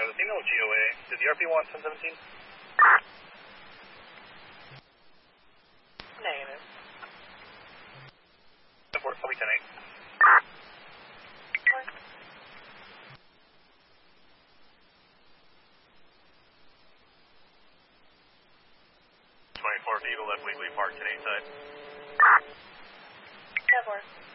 Let's email GOA. Did the RP want 1017? Negative. 10-4, I'll be 10-8. What? 24 Beagle left Weekly Park, 10-8 side. 10-4.